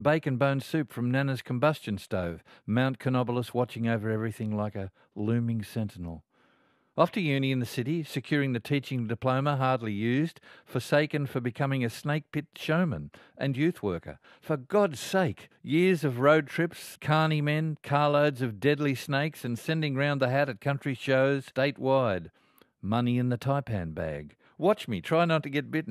Bacon bone soup from Nana's combustion stove. Mount Canobolas watching over everything like a looming sentinel. Off to uni in the city, securing the teaching diploma hardly used, forsaken for becoming a snake pit showman and youth worker. For God's sake, years of road trips, carny men, carloads of deadly snakes and sending round the hat at country shows statewide. Money in the taipan bag. Watch me, try not to get bitten.